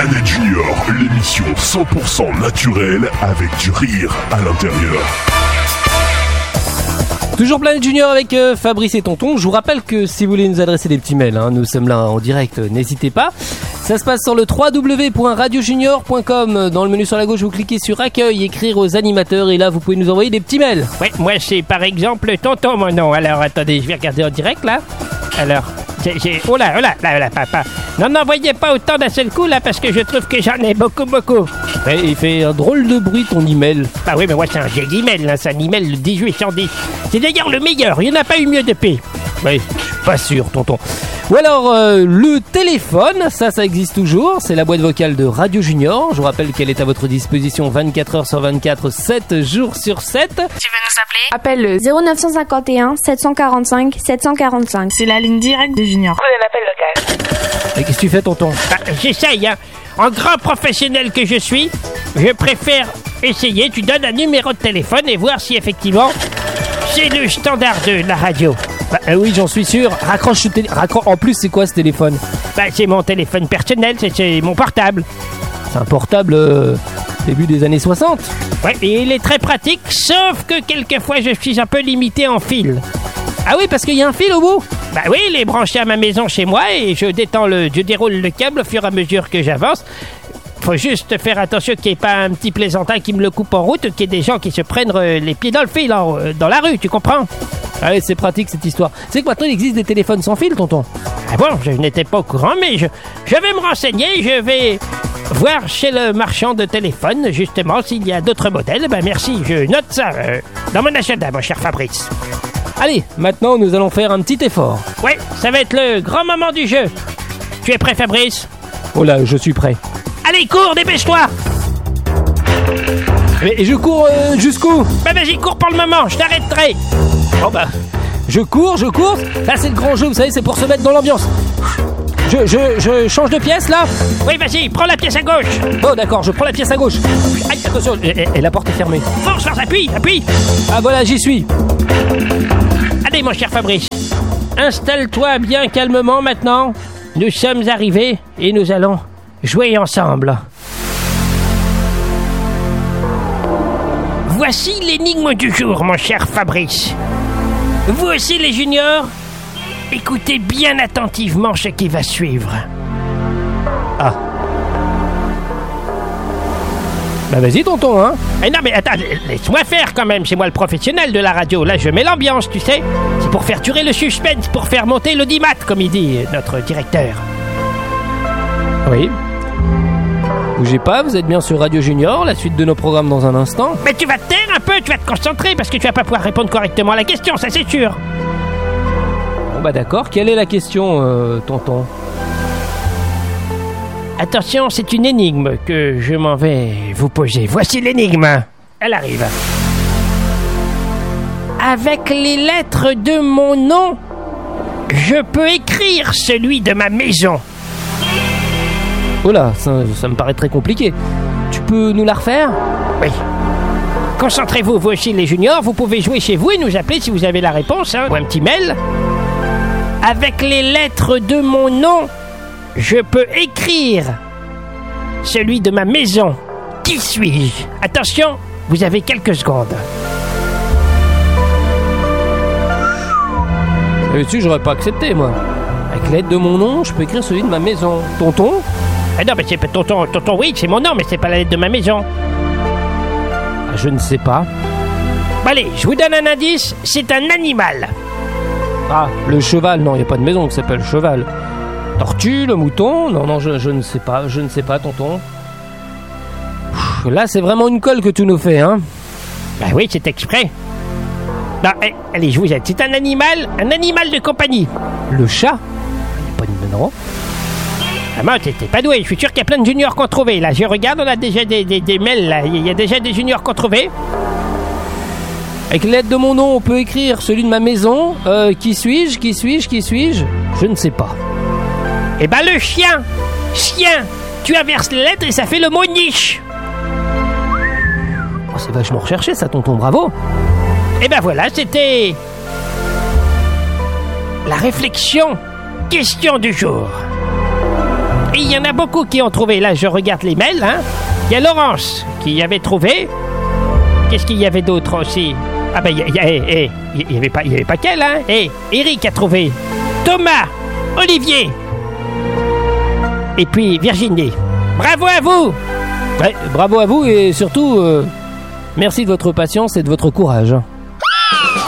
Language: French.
Planète Junior, l'émission 100% naturelle avec du rire à l'intérieur. Toujours Planète Junior avec Fabrice et Tonton. Je vous rappelle que si vous voulez nous adresser des petits mails, nous sommes là en direct, n'hésitez pas. Ça se passe sur le www.radiojunior.com. Dans le menu sur la gauche, vous cliquez sur accueil, écrire aux animateurs et là vous pouvez nous envoyer des petits mails. Ouais, moi c'est par exemple Tonton mon nom. Alors attendez, je vais regarder en direct là. Alors, oh là, papa. N'en envoyez pas autant d'un seul coup là parce que je trouve que j'en ai beaucoup. Ouais, il fait un drôle de bruit ton email. Ah oui, mais moi c'est un vieil email, c'est un email le 1810. C'est d'ailleurs le meilleur, il n'y en a pas eu mieux depuis. Oui, pas sûr, Tonton. Ou alors le téléphone, ça existe toujours, c'est la boîte vocale de Radio Junior. Je vous rappelle qu'elle est à votre disposition 24 heures sur 24, 7 jours sur 7. Tu veux nous appeler? Appelle le 0951 745 745. C'est la ligne directe de Junior. Prenez l'appel local. Et qu'est-ce que tu fais, Tonton? J'essaye, hein. En grand professionnel que je suis, je préfère essayer. Tu donnes un numéro de téléphone et voir si effectivement c'est le standard de la radio. Oui, j'en suis sûr. Raccroche En plus, c'est quoi ce téléphone? C'est mon téléphone personnel, c'est mon portable. C'est un portable début des années 60. Ouais, et il est très pratique, sauf que quelquefois je suis un peu limité en fil. Ah oui, parce qu'il y a un fil au bout? Oui, il est branché à ma maison chez moi et je déroule le câble au fur et à mesure que j'avance. Faut juste faire attention qu'il n'y ait pas un petit plaisantin qui me le coupe en route, qu'il y ait des gens qui se prennent les pieds dans le fil dans la rue, tu comprends? Ah oui, c'est pratique cette histoire. Tu sais que maintenant il existe des téléphones sans fil, Tonton? Ah bon, je n'étais pas au courant, mais je vais me renseigner, je vais voir chez le marchand de téléphone, justement, s'il y a d'autres modèles. Merci, je note ça dans mon agenda, mon cher Fabrice. Allez, maintenant nous allons faire un petit effort. Ouais, ça va être le grand moment du jeu. Tu es prêt, Fabrice? Oh là, je suis prêt. Allez, cours, dépêche-toi! Mais je cours jusqu'où? Vas-y, cours pour le moment, je t'arrêterai. Je cours. Là, c'est le grand jeu, vous savez, c'est pour se mettre dans l'ambiance. Je change de pièce, là? Oui, vas-y, prends la pièce à gauche. Oh, d'accord, je prends la pièce à gauche. Aïe, attention, et la porte est fermée. Force, appuie. Ah, voilà, j'y suis. Allez, mon cher Fabrice, installe-toi bien calmement maintenant. Nous sommes arrivés et nous allons jouer ensemble. Voici l'énigme du jour, mon cher Fabrice. Vous aussi, les juniors, écoutez bien attentivement ce qui va suivre. Ah. Vas-y, Tonton, hein. Non, mais attends, laisse-moi faire quand même. C'est moi le professionnel de la radio. Là, je mets l'ambiance, tu sais. C'est pour faire durer le suspense, pour faire monter l'audimat, comme il dit notre directeur. Oui. Bougez pas, vous êtes bien sur Radio Junior, la suite de nos programmes dans un instant. Mais tu vas te taire un peu, tu vas te concentrer, parce que tu vas pas pouvoir répondre correctement à la question, ça c'est sûr. Bon d'accord, quelle est la question, Tonton? Attention, c'est une énigme que je m'en vais vous poser. Voici l'énigme. Elle arrive. Avec les lettres de mon nom, je peux écrire celui de ma maison. Oh là, ça me paraît très compliqué. Tu peux nous la refaire? Oui. Concentrez-vous, vous aussi les juniors, vous pouvez jouer chez vous et nous appeler si vous avez la réponse, ou un petit mail. Avec les lettres de mon nom, je peux écrire celui de ma maison. Qui suis-je? Attention, vous avez quelques secondes. Tu j'aurais pas accepté, moi. Avec l'aide de mon nom, je peux écrire celui de ma maison. Tonton? Ah non, mais c'est pas tonton, oui, c'est mon nom, mais c'est pas la lettre de ma maison. Ah, je ne sais pas. Allez, je vous donne un indice, c'est un animal. Ah, le cheval, non, il n'y a pas de maison qui s'appelle cheval. Tortue, le mouton, non, je ne sais pas, Tonton. Là, c'est vraiment une colle que tu nous fais, hein. Oui, c'est exprès. Non, allez, je vous aide, c'est un animal de compagnie. Le chat? Pas de non. Ah moi, t'es pas doué, je suis sûr qu'il y a plein de juniors qu'on trouvait. Là, je regarde, on a déjà des mails, là. Il y a déjà des juniors qu'on trouvait. Avec l'aide de mon nom, on peut écrire celui de ma maison. Qui suis-je? Je ne sais pas. Eh ben, le chien. Tu inverses les lettres et ça fait le mot niche. Oh, c'est vachement recherché, ça, Tonton, bravo. Eh ben voilà, c'était la réflexion question du jour. Et il y en a beaucoup qui ont trouvé. Là, je regarde les mails. Hein. Il y a Laurence qui avait trouvé. Qu'est-ce qu'il y avait d'autre aussi? Ah ben, il y avait pas qu'elle, hein. Eric a trouvé. Thomas, Olivier. Et puis Virginie. Bravo à vous! Ouais, bravo à vous et surtout, merci de votre patience et de votre courage.